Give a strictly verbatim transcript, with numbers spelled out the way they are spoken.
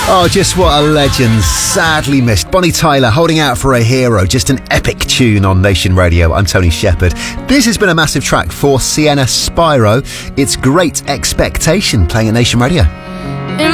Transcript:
Oh, just what a legend. Sadly missed. Bonnie Tyler holding out for a hero. Just an epic tune on Nation Radio. I'm Tony Shepherd. This has been a massive track for Sienna Spyro. It's Great Expectation playing at Nation Radio.